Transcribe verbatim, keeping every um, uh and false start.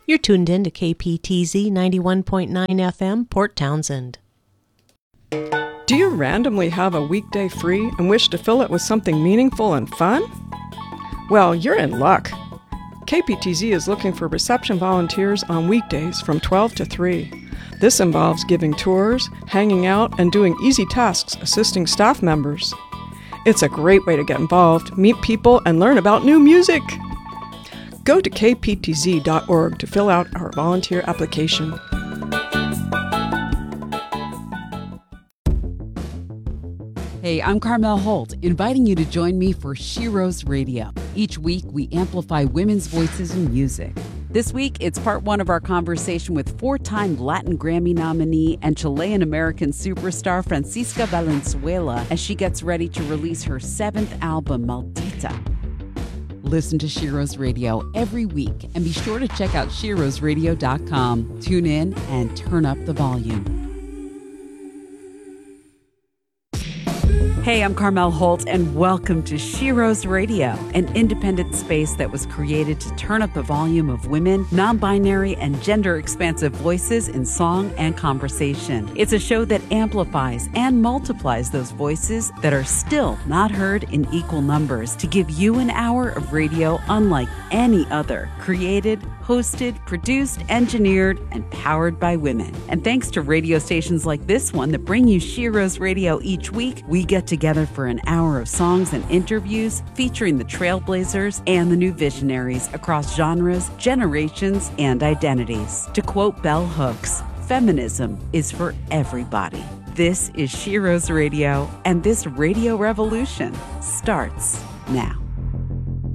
You're tuned in to K P T Z ninety-one point nine F M, Port Townsend. Do you randomly have a weekday free and wish to fill it with something meaningful and fun? Well, you're in luck. K P T Z is looking for reception volunteers on weekdays from twelve to three. This involves giving tours, hanging out, and doing easy tasks assisting staff members. It's a great way to get involved, meet people, and learn about new music. Go to k p t z dot org to fill out our volunteer application. Hey, I'm Carmel Holt, inviting you to join me for She Rose Radio. Each week, we amplify women's voices in music. This week, it's part one of our conversation with four-time Latin Grammy nominee and Chilean-American superstar Francisca Valenzuela as she gets ready to release her seventh album, Maldita. Listen to She Rose Radio every week and be sure to check out she rose radio dot com. Tune in and turn up the volume. Hey, I'm Carmel Holt, and welcome to She Rose Radio, an independent space that was created to turn up the volume of women, non-binary, and gender-expansive voices in song and conversation. It's a show that amplifies and multiplies those voices that are still not heard in equal numbers to give you an hour of radio unlike any other, created, hosted, produced, engineered, and powered by women. And thanks to radio stations like this one that bring you She Rose Radio each week, we get together for an hour of songs and interviews featuring the trailblazers and the new visionaries across genres, generations, and identities. To quote Bell Hooks, feminism is for everybody. This is She Rose Radio, and this radio revolution starts now.